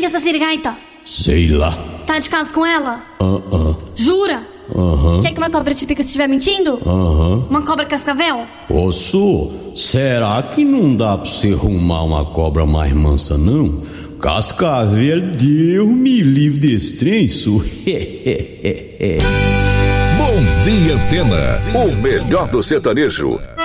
E essa sirigaita? Sei lá. Tá de caso com ela? Jura? Quer que uma cobra te pica se estiver mentindo? Uma cobra cascavel? Ô, Su, será que não dá pra você arrumar uma cobra mais mansa, não? Cascavel, Deus me livre desse trem, Su. Bom dia, Antena, o melhor do sertanejo.